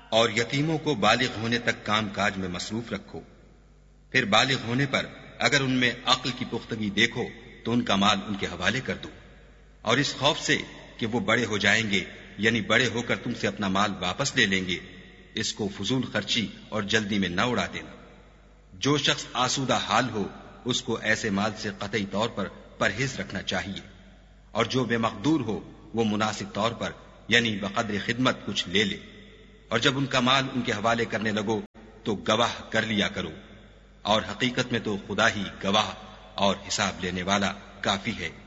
और यतीमों को बालिग होने तक काम काज में मसरूफ रखो। फिर बालिग होने पर अगर उनमें अक्ल की पुख्तगी देखो तो उनका माल उनके हवाले कर दो, और इस खौफ से कि वो बड़े हो जाएंगे, यानी बड़े होकर तुमसे अपना माल वापस ले लेंगे, इसको फजूल खर्ची और जल्दी में न उड़ा देना। जो शख्स आसूदा हाल हो उसको ऐसे माल से कतई तौर पर परहेज रखना चाहिए, और जो बेमकदूर हो वो मुनासिब तौर पर यानी बकद्र खिदमत कुछ ले ले, और जब उनका माल उनके हवाले करने लगो तो गवाह कर लिया करो, और हकीकत में तो खुदा ही गवाह और हिसाब लेने वाला काफी है।